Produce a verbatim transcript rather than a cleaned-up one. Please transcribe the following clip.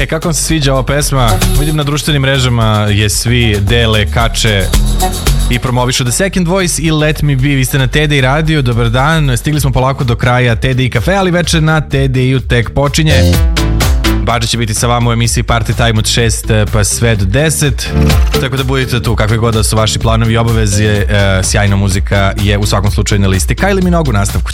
E, kako vam se sviđa ova pesma? Vidim na društvenim mrežama je svi dele, kače i promovišu The Second Voice i Let Me Be. Vi ste na T D I Radio, dobar dan. Stigli smo polako do kraja T D I kafe, ali večer na T D I-u tek počinje. Bađa će biti sa vama u emisiji Party Time od šest pa sve do deset. Tako da budite tu, kakve god da su vaši planovi i obaveze. Sjajna muzika je u svakom slučaju na listi. Kylie Minogue u nastavku.